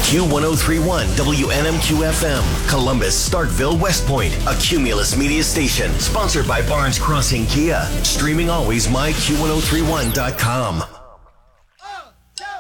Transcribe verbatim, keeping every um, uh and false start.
Q ten thirty-one W N M Q F M, Columbus, Starkville, West Point, a Cumulus media station, sponsored by Barnes Crossing Kia. Streaming always, my Q ten thirty-one dot com.